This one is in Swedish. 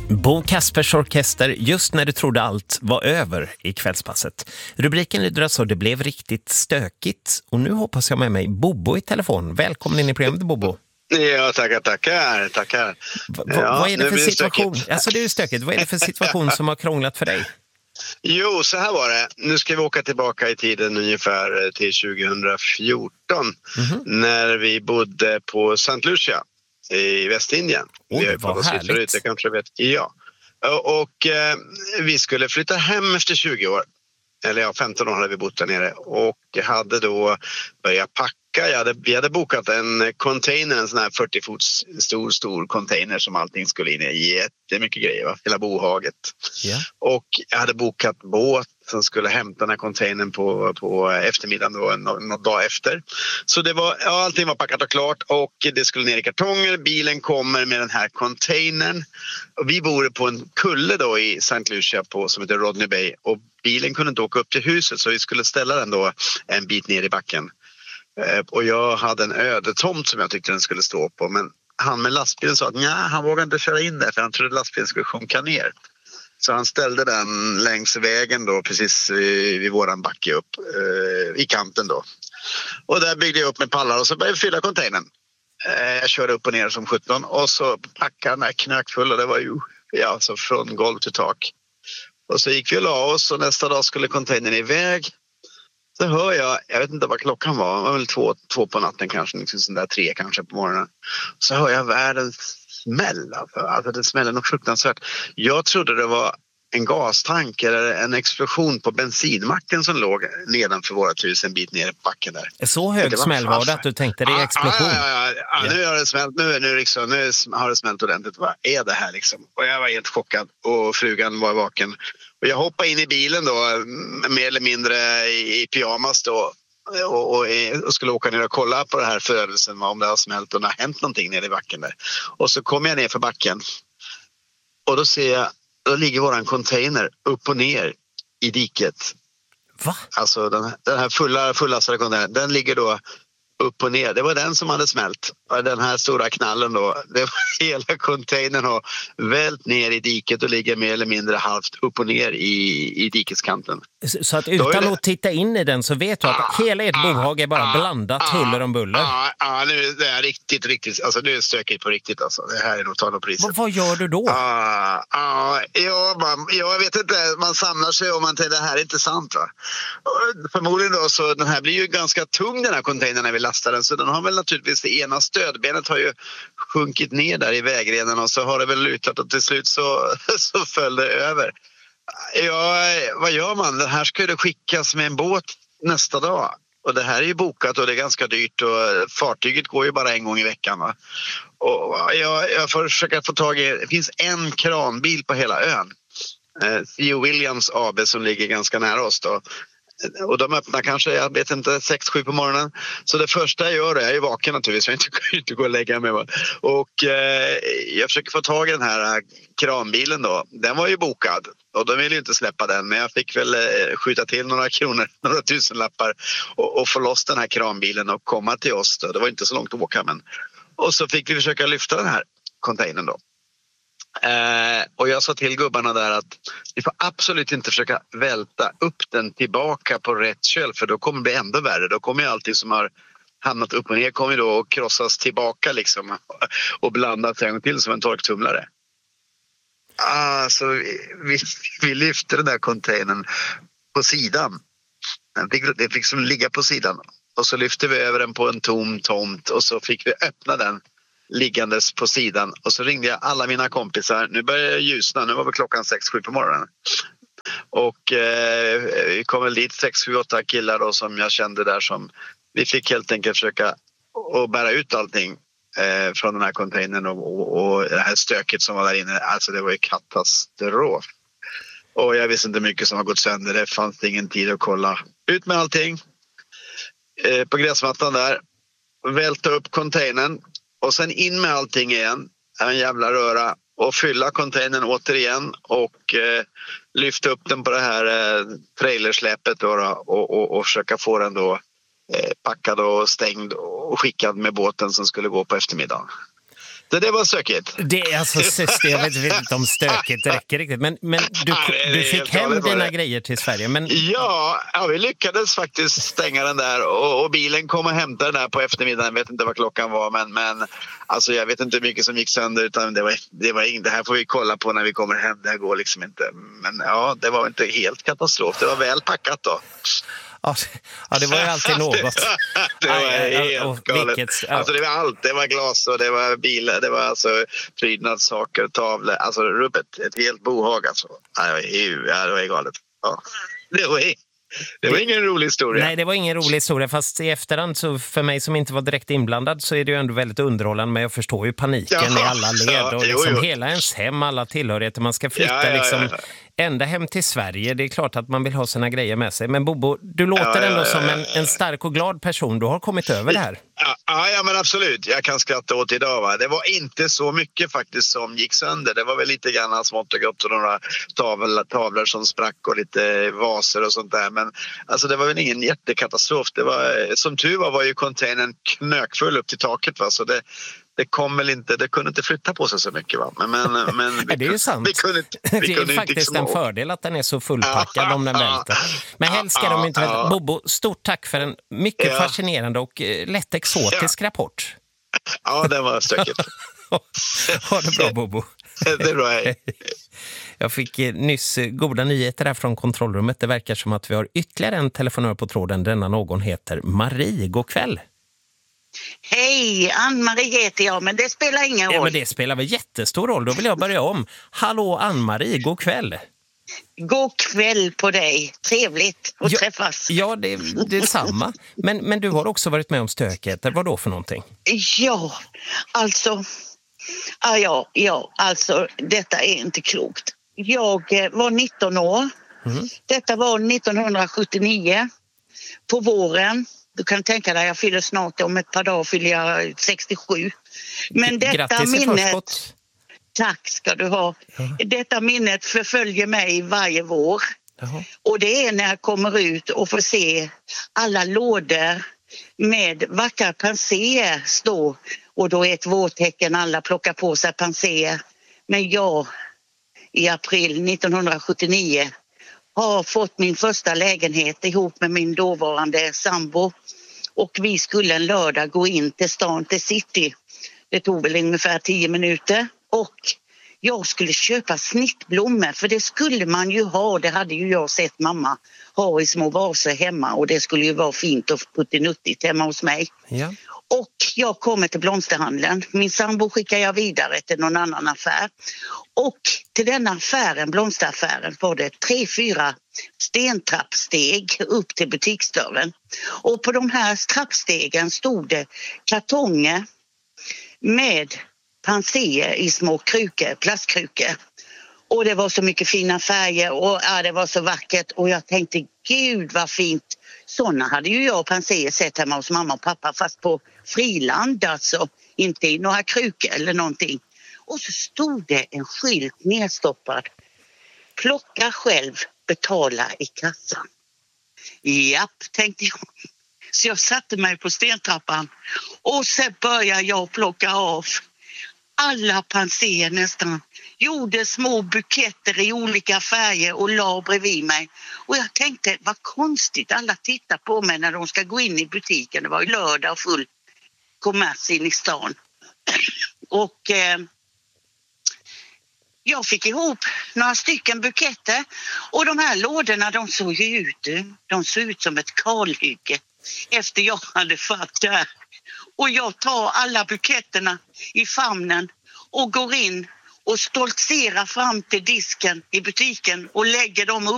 Bo Kaspers Orkester, just när du trodde allt var över i kvällspasset. Rubriken lyder alltså: det blev riktigt stökigt. Och nu hoppas jag med mig Bobo i telefon. Välkommen in i programmet, Bobo. Ja, tackar. Vad är det för situation? Alltså det är ju stökigt. Vad är det för situation som har krånglat för dig? Jo, så här var det. Nu ska vi åka tillbaka i tiden ungefär till 2014. När vi bodde på St. Lucia i Västindien. Oj, vad härligt. Förut, det kanske vet. Ja. Och vi skulle flytta hem efter 20 år. Eller ja, 15 år hade vi bott där nere. Och hade då börjat packa. Vi hade bokat en container, en sån här 40 fot stor container som allting skulle in i. Jättemycket grejer, va? Hela bohaget. Yeah. Och jag hade bokat båt som skulle hämta den här containern på eftermiddagen då, någon dag efter. Så det var, allting var packat och klart och det skulle ner i kartonger. Bilen kommer med den här containern. Och vi bor på en kulle då i St. Lucia som heter Rodney Bay. Och bilen kunde inte åka upp till huset så vi skulle ställa den då en bit ner i backen. Och jag hade en ödetomt som jag tyckte den skulle stå på. Men han med lastbilen sa att han vågade inte köra in där för han trodde lastbilen skulle sjunka ner. Så han ställde den längs vägen då precis vid våran backe upp i kanten då. Och där byggde jag upp med pallar och så började jag fylla containern. Jag körde upp och ner som 17 och så packade den här knökfull och det var ju så från golv till tak. Och så gick vi och la oss och nästa dag skulle containern iväg. Så hör jag vet inte vad klockan var, det var väl två på natten kanske, liksom sån där 3 kanske på morgonen. Så hör jag världens smäll, alltså det smäller nog fruktansvärt. Jag trodde det var en gastank eller en explosion på bensinmacken som låg nedanför vårt hus en bit ner i backen där. Så hög smäll var det att du tänkte det är explosion? Ja. Nu har det smält, nu har det smält ordentligt. Vad är det här liksom? Och jag var helt chockad och frugan var vaken. Och jag hoppade in i bilen då, mer eller mindre i pyjamas då. Och skulle åka ner och kolla på det här födelsen, om det har smält och det har hänt någonting nere i backen där. Och så kom jag ner för backen och då ser jag, då ligger våran container upp och ner i diket. Va? Alltså den här fullastade containern, den ligger då upp och ner. Det var den som hade smält. Den här stora knallen då. Det var hela containern har vält ner i diket och ligger mer eller mindre halvt upp och ner i dikeskanten. Så att utan att titta in i den så vet du att hela ert bohag är bara blandat huller om buller? Ja, nu det är riktigt. Alltså nu är det stökigt på riktigt alltså. Det här är nog tal om priset. Vad gör du då? Jag vet inte. Man samlar sig och man tänker det här är inte sant, va? Förmodligen då så den här blir ju ganska tung den här containern när vi lastar den. Så den har väl naturligtvis det ena stödbenet har ju sjunkit ner där i vägrenen och så har det väl lutat och till slut så föll det över. Vad gör man? Det här ska ju skickas med en båt nästa dag. Och det här är ju bokat och det är ganska dyrt och fartyget går ju bara en gång i veckan, va? Och jag får försöka få tag i, det finns en kranbil på hela ön. C.O. Williams AB som ligger ganska nära oss då. Och de öppnar kanske, jag vet inte, 6-7 på morgonen. Så det första jag gör, jag är vaken naturligtvis, jag inte gå och lägga mig. Och jag försöker få tag i den här kranbilen då. Den var ju bokad och de ville ju inte släppa den. Men jag fick väl skjuta till några kronor, några tusenlappar och få loss den här kranbilen och komma till oss då. Det var inte så långt att åka, men. Och så fick vi försöka lyfta den här containern då. Och jag sa till gubbarna där att vi får absolut inte försöka välta upp den tillbaka på rätt köl för då kommer det bli ändå värre. Då kommer ju allting som har hamnat upp och ner kommer då att krossas tillbaka liksom och blandas en gång till som en torktumlare. Så vi lyfte den där containern på sidan. Det fick som ligga på sidan och så lyfte vi över den på en tom tomt och så fick vi öppna den liggandes på sidan och så ringde jag alla mina kompisar. Nu börjar det ljusna, nu var det klockan 6-7 på morgonen. Och vi kom väl dit 6-7-8 killar då som jag kände där som vi fick helt enkelt försöka att bära ut allting från den här containern och det här stöket som var där inne. Alltså det var ju katastrof. Och jag visste inte mycket som har gått sönder. Det fanns ingen tid att kolla. Ut med allting på gräsmattan där. Välta upp containern. Och sen in med allting igen, en jävla röra och fylla containern återigen och lyfta upp den på det här trailersläpet då, och försöka få den då packad och stängd och skickad med båten som skulle gå på eftermiddagen. Så det var stökigt. Det är alltså, jag vet inte om stökigt räcker riktigt. Men du fick hem dina grejer till Sverige. Men... Ja, vi lyckades faktiskt stänga den där. Och bilen kom och hämtade den där på eftermiddagen. Jag vet inte vad klockan var. Men alltså, jag vet inte hur mycket som gick sönder. Utan det här får vi kolla på när vi kommer hem. Det här går liksom inte. Men ja, det var inte helt katastrof. Det var väl packat då. Ja, det var ju alltid något. Det var helt galet. Alltså det var allt. Det var glas och det var bilar. Det var alltså prydnadssaker, tavlor. Alltså rubbet. Ett helt bohag alltså. Det var galet. Ja. Det var ingen rolig historia. Nej, det var ingen rolig historia. Fast i efterhand, så för mig som inte var direkt inblandad, så är det ju ändå väldigt underhållande. Men jag förstår ju paniken i alla led. Och liksom hela ens hem, alla tillhörigheter. Man ska flytta liksom ända hem till Sverige. Det är klart att man vill ha sina grejer med sig. Men Bobo, du låter ändå som en stark och glad person. Du har kommit över det här. Ja, men absolut. Jag kan skratta åt idag. Va? Det var inte så mycket faktiskt som gick sönder. Det var väl lite grann smått och gott och några tavlor som sprack och lite vaser och sånt där. Men alltså, det var väl ingen jättekatastrof. Det var, som tur var ju containern knökfull upp till taket. Va? Så det kom väl inte, det kunde inte flytta på sig så mycket. Va? Men det är ju sant. Det är faktiskt en fördel att den är så fullpackad om den välter. Men helst ska de inte välta. Bobo, stort tack för en mycket fascinerande och lätt exotisk rapport. Ja, det var stökigt. Ha det bra, Bobo. Det är bra, hej. Jag fick nyss goda nyheter här från kontrollrummet. Det verkar som att vi har ytterligare en telefonör på tråden. Denna någon heter Marie. God kväll. Hej, Ann-Marie heter jag, men det spelar ingen roll. Ja, men det spelar väl jättestor roll. Då vill jag börja om. Hallå Ann-Marie, god kväll. God kväll på dig. Trevligt att träffas. Ja, det är samma. Men du har också varit med om stökigheter. Vad då för någonting? Ja, alltså... alltså detta är inte klokt. Jag var 19 år. Detta var 1979 på våren. Du kan tänka dig, jag fyller snart, om ett par dagar fyller jag 67. Men detta grattis i förskott. Tack ska du ha. Detta minnet förföljer mig varje vår. Jaha. Och det är när jag kommer ut och får se alla lådor med vackra penséer stå. Och då är ett vårtecken, alla plockar på sig penséer. Men jag i april 1979 har fått min första lägenhet ihop med min dåvarande sambo. Och vi skulle en lördag gå in till stan, till city. Det tog väl ungefär 10 minuter. Och jag skulle köpa snittblommor, för det skulle man ju ha. Det hade ju jag sett mamma ha i små vaser hemma. Och det skulle ju vara fint och puttinuttigt hemma hos mig. Ja. Och jag kommer till blomsterhandeln. Min sambo skickar jag vidare till någon annan affär. Och till denna affären, blomsteraffären, var det 3-4 stentrappsteg upp till butiksdörren. Och på de här trappstegen stod det kartonger med penséer i små krukor, plastkrukor. Och det var så mycket fina färger och det var så vackert. Och jag tänkte, gud vad fint. Såna hade ju jag penséer sett hemma hos mamma och pappa, fast på friland, alltså inte i några krukor eller någonting. Och så stod det en skylt nedstoppad. Plocka själv, betala i kassan. Japp, tänkte jag. Så jag satte mig på stentrappan och så började jag plocka av alla penséer nästan. Gjorde små buketter i olika färger och la bredvid mig. Och jag tänkte, vad konstigt, alla tittar på mig när de ska gå in i butiken. Det var ju lördag och full kommers in i stan. Och jag fick ihop några stycken buketter. Och de här lådorna, de såg ut som ett kalhygge efter jag hade fatt där. Och jag tar alla buketterna i famnen och går in och stoltserar fram till disken i butiken och lägger dem upp